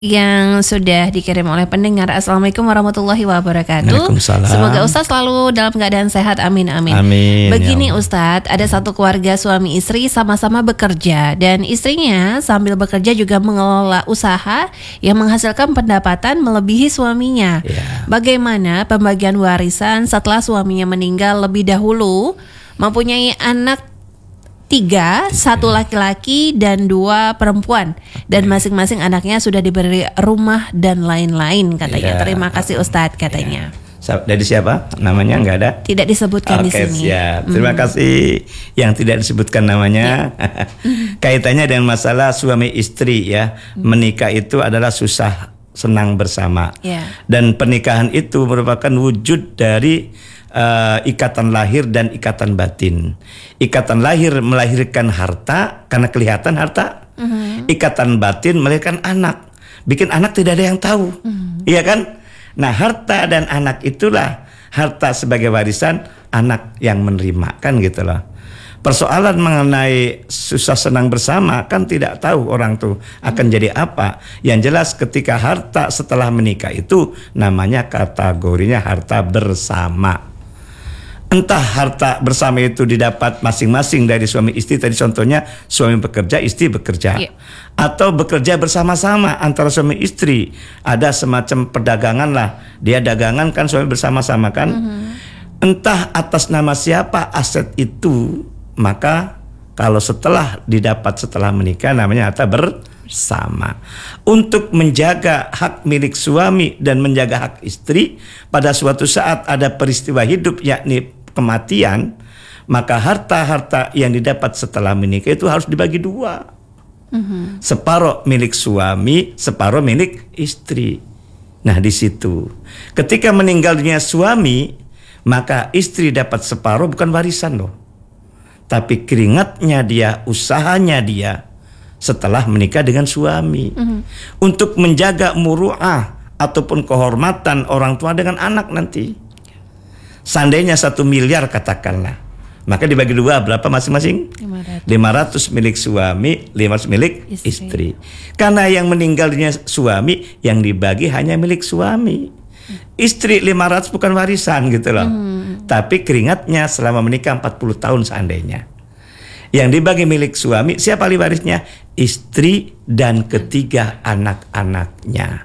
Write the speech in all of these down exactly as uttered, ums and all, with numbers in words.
yang sudah dikirim oleh pendengar. Assalamualaikum warahmatullahi wabarakatuh. Waalaikumsalam. Semoga Ustaz selalu dalam keadaan sehat. Amin amin. Amin. Begini ya Ustaz, ada satu keluarga suami istri sama-sama bekerja dan istrinya sambil bekerja juga mengelola usaha yang menghasilkan pendapatan melebihi suaminya. Ya. Bagaimana pembagian warisan setelah suaminya meninggal lebih dahulu? Mempunyai anak tiga, satu laki-laki dan dua perempuan, dan masing-masing anaknya sudah diberi rumah dan lain-lain katanya. Ya. Terima kasih Ustadz katanya. Ya. Dari siapa? Namanya nggak ada? Tidak disebutkan Oke, di sini. Siap. Terima hmm. kasih yang tidak disebutkan namanya. Ya. Kaitannya dengan masalah suami istri ya. Hmm. Menikah itu adalah susah senang bersama. Ya. Dan pernikahan itu merupakan wujud dari Uh, ikatan lahir dan ikatan batin. Ikatan lahir melahirkan harta karena kelihatan harta. Uh-huh. Ikatan batin melahirkan anak. Bikin anak tidak ada yang tahu. Uh-huh. Iya kan? Nah, harta dan anak itulah harta sebagai warisan anak yang menerima, kan gitu loh. Persoalan mengenai susah senang bersama kan tidak tahu orang tuh akan hmm. jadi apa. Yang jelas ketika harta setelah menikah itu namanya kategorinya harta bersama. Entah harta bersama itu didapat masing-masing dari suami istri, tadi contohnya suami bekerja, istri bekerja, yeah. atau bekerja bersama-sama antara suami istri, ada semacam perdagangan lah, dia dagangan kan suami bersama-sama kan, mm-hmm. entah atas nama siapa aset itu, maka kalau setelah didapat setelah menikah namanya harta bersama. Untuk menjaga hak milik suami dan menjaga hak istri, pada suatu saat ada peristiwa hidup yakni kematian, maka harta-harta yang didapat setelah menikah itu harus dibagi dua. Mm-hmm. Separuh milik suami, separuh milik istri. Nah di situ, ketika meninggal dunia suami, maka istri dapat separuh bukan warisan loh, tapi keringatnya dia, usahanya dia setelah menikah dengan suami. Mm-hmm. Untuk menjaga muru'ah ataupun kehormatan orang tua dengan anak nanti. Seandainya satu miliar katakanlah, maka dibagi dua berapa masing-masing? lima ratus milik suami, lima ratus milik istri. istri. Karena yang meninggal dunia suami, yang dibagi hanya milik suami. Istri lima ratus bukan warisan gitu loh. Hmm. Tapi keringatnya selama menikah empat puluh tahun seandainya. Yang dibagi milik suami, siapa ahli warisnya? Istri dan ketiga anak-anaknya.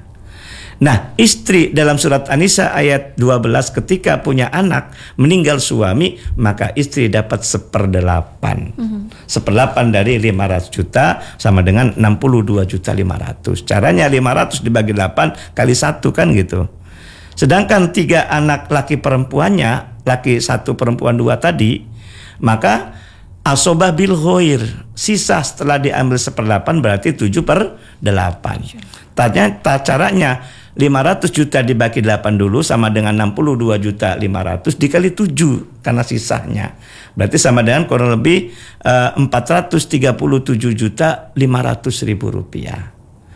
Nah, istri dalam surat An-Nisa ayat dua belas ketika punya anak meninggal suami, maka istri dapat seperdelapan. Mm-hmm. Seperdelapan dari lima ratus juta sama dengan enam puluh dua juta lima ratus. Caranya lima ratus dibagi delapan kali satu kan gitu. Sedangkan tiga anak laki perempuannya, laki satu perempuan dua tadi, maka asobah bil ghoir, sisa setelah diambil seperdelapan berarti tujuh per delapan. Tanya caranya lima ratus juta dibagi delapan dulu sama dengan enam puluh dua juta lima ratus dikali tujuh karena sisanya. Berarti sama dengan kurang lebih uh, empat ratus tiga puluh tujuh juta lima ratus ribu rupiah.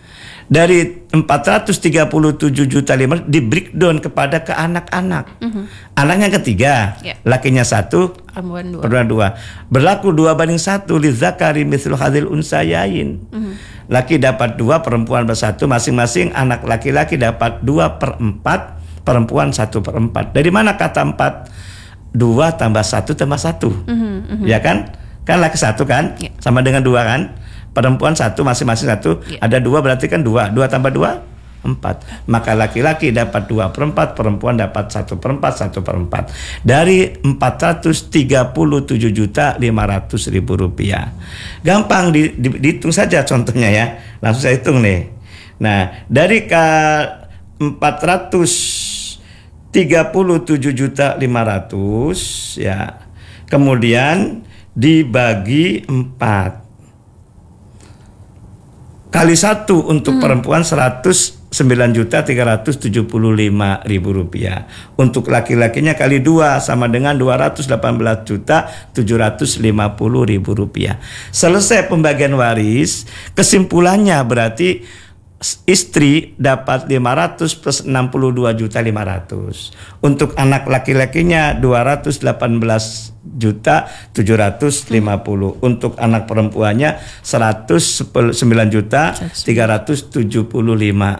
Dari empat ratus tiga puluh tujuh juta lima ratus di breakdown kepada ke anak-anak. Mm-hmm. Anaknya ketiga, yeah. lakinya satu, perempuan dua. Perempuan dua. Berlaku dua banding satu, lidzakari mithlu hadzal unsayain. Mm-hmm. Laki dapat dua, perempuan bersatu, masing-masing anak laki-laki dapat dua per empat, perempuan satu per empat. Dari mana kata empat? Dua tambah satu tambah satu, mm-hmm. ya kan? Kan laki satu kan, yeah. sama dengan dua kan? Perempuan satu, masing-masing satu, yeah. ada dua berarti kan dua, dua tambah dua, empat. Maka laki-laki dapat dua per empat, perempuan dapat satu per empat, satu per empat. Dari empat ratus tiga puluh tujuh juta lima ratus ribu rupiah. Gampang di, di, dihitung saja contohnya ya. Langsung saya hitung nih. Nah, dari ke empat ratus tiga puluh tujuh juta lima ratus ya. Kemudian dibagi empat. Kali satu untuk hmm. perempuan seratus sembilan juta tiga ratus tujuh puluh lima ribu rupiah. Untuk laki-lakinya kali dua sama dengan dua ratus delapan belas juta tujuh ratus lima puluh ribu rupiah. Selesai pembagian waris, kesimpulannya berarti istri dapat lima ratus plus enam puluh dua juta lima ratus. Untuk anak laki-lakinya dua ratus delapan belas juta tujuh ratus lima puluh. Untuk anak perempuannya seratus sembilan juta tiga ratus tujuh puluh lima.